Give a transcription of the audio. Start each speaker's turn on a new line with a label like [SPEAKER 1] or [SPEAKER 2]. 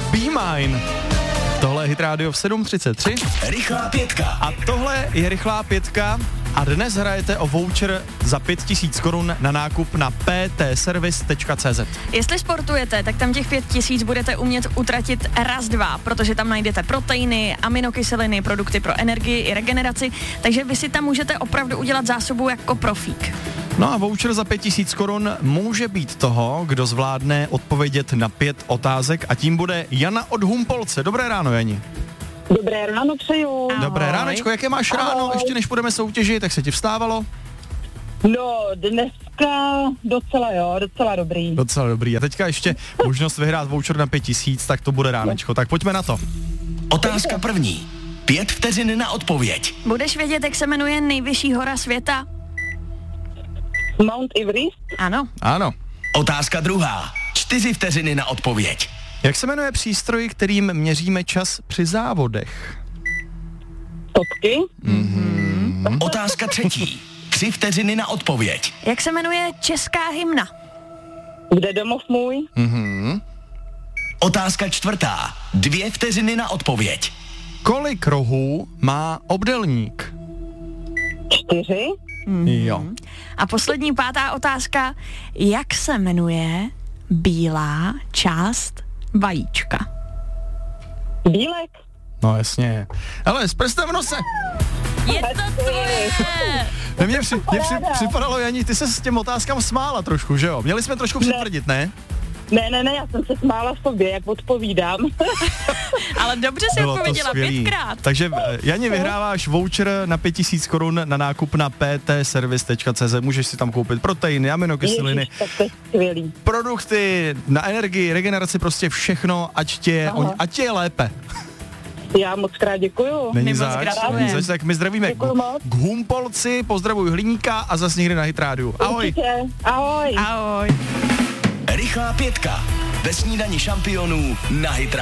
[SPEAKER 1] Be Mine. Tohle je Hit Radio v 7:33.
[SPEAKER 2] Rychlá pětka.
[SPEAKER 1] A tohle je rychlá pětka a dnes hrajete o voucher za 5000 korun na nákup na ptservice.cz.
[SPEAKER 3] Jestli sportujete, tak tam těch 5000 budete umět utratit raz, dva, protože tam najdete proteiny, aminokyseliny, produkty pro energii i regeneraci, takže vy si tam můžete opravdu udělat zásobu jako profík.
[SPEAKER 1] No a voucher za 5000 korun může být toho, kdo zvládne odpovědět na 5 otázek a tím bude Jana od Humpolce. Dobré ráno, Jani.
[SPEAKER 4] Dobré ráno přeju.
[SPEAKER 3] Ahoj.
[SPEAKER 1] Dobré ránečko, jaké máš ráno?
[SPEAKER 4] Ahoj.
[SPEAKER 1] Ještě než budeme soutěžit, tak se ti vstávalo?
[SPEAKER 4] No, dneska docela dobrý.
[SPEAKER 1] Docela dobrý. A teďka ještě možnost vyhrát voucher na 5000, tak to bude ránečko. Tak pojďme na to.
[SPEAKER 2] Otázka první. 5 vteřin na odpověď.
[SPEAKER 3] Budeš vědět, jak se jmenuje nejvyšší hora světa?
[SPEAKER 4] Mount Everest,
[SPEAKER 3] Ano.
[SPEAKER 1] Ano.
[SPEAKER 2] Otázka druhá. 4 vteřiny na odpověď.
[SPEAKER 1] Jak se jmenuje přístroj, kterým měříme čas při závodech?
[SPEAKER 4] Topky,
[SPEAKER 2] Otázka třetí. 3 vteřiny na odpověď.
[SPEAKER 3] Jak se jmenuje česká hymna?
[SPEAKER 4] Kde domov můj,
[SPEAKER 2] Otázka čtvrtá. 2 vteřiny na odpověď.
[SPEAKER 1] Kolik rohů má obdelník?
[SPEAKER 4] 4,
[SPEAKER 1] Jo.
[SPEAKER 3] A poslední 5. otázka. Jak se jmenuje bílá část vajíčka?
[SPEAKER 4] bílek,
[SPEAKER 1] No jasně. Ale s prstem v nose.
[SPEAKER 3] Je to tvoje!
[SPEAKER 1] Mě připadalo, Jani, ty se s těm otázkám smála trošku, že jo? Měli jsme trošku přitvrdit, ne?
[SPEAKER 4] Ne, já jsem se smála sobě, jak odpovídám.
[SPEAKER 3] Ale dobře si
[SPEAKER 1] Bylo to
[SPEAKER 3] odpověděla
[SPEAKER 1] skvělý.
[SPEAKER 3] 5krát.
[SPEAKER 1] Takže Jani, vyhráváš voucher na 5000 korun na nákup na ptservice.cz. Můžeš si tam koupit proteiny, aminokyseliny,
[SPEAKER 4] Ježiš, tak to je skvělý.
[SPEAKER 1] produkty na energii, regeneraci, prostě všechno, ať tě je lépe.
[SPEAKER 4] Já moc krát děkuju.
[SPEAKER 1] Není
[SPEAKER 3] My moc
[SPEAKER 1] zač,
[SPEAKER 3] gratulujeme.
[SPEAKER 1] není zač, tak my zdravíme
[SPEAKER 4] Děkuju moc.
[SPEAKER 1] k Humpolci, pozdravuj Hliníka a zas někdy na Hit Radio. Ahoj.
[SPEAKER 4] Určitě. Ahoj.
[SPEAKER 3] Ahoj.
[SPEAKER 2] Rychlá pětka. Ve snídani šampionů na Hit